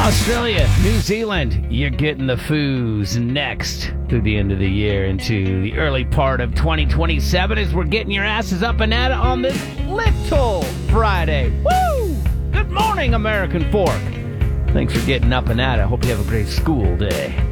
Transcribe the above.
Australia, New Zealand, you're getting the foos next through the end of the year into the early part of 2027 as we're getting your asses up and at it on this little Friday. Woo! Good morning, American Fork. Thanks for getting up and at it. Hope you have a great school day.